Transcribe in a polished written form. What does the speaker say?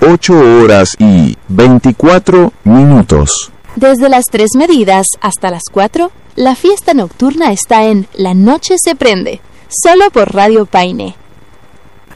8 horas y 24 minutos. Desde las 3 medidas hasta las 4, la fiesta nocturna está en La Noche se Prende, solo por Radio Paine